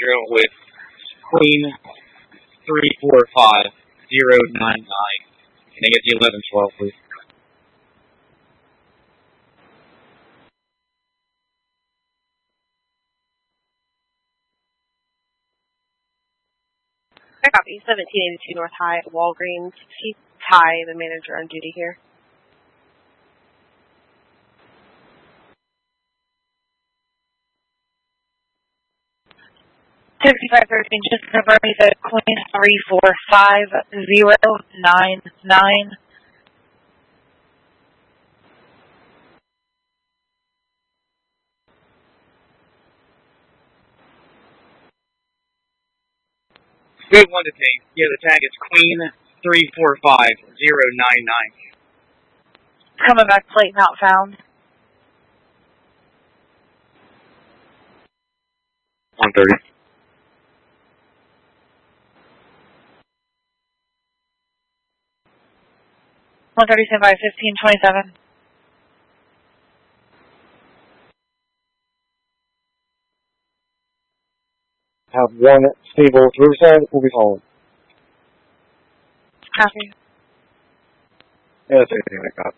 with Queen 345099. Can I get the 1112, please? I copy. 1782 North High, Walgreens. Chief Ty, the manager on duty here. 6513, just confirm me that Queen 345099. Good one to take. Yeah, the tag is Queen 345099. Coming back, plate not found. 130. 130, stand by, 1527. Have one stable to Riverside, will be followed. Copy. Yeah, that's everything I got.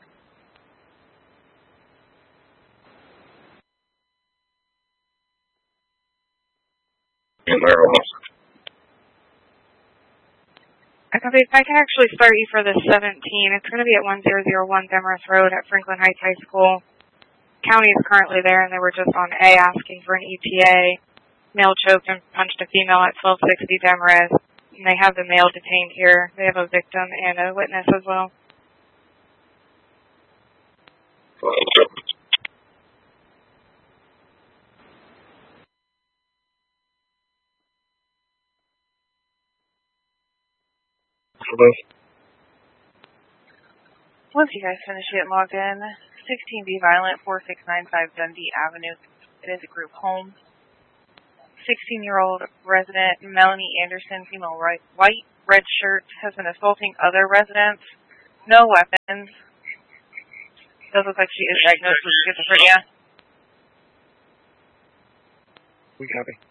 I copy. If I can actually start you for the 17, it's going to be at 1001 Demarest Road at Franklin Heights High School. County is currently there, and they were just on A asking for an ETA. Male choked and punched a female at 1260 Demarest. And they have the male detained here. They have a victim and a witness as well. Once you guys finish it, log in. 16B Violent, 4695 Dundee Avenue. It is a group home. 16-year-old resident Melanie Anderson, female, white, red shirt, has been assaulting other residents. No weapons. Does look like she is diagnosed with schizophrenia. We copy.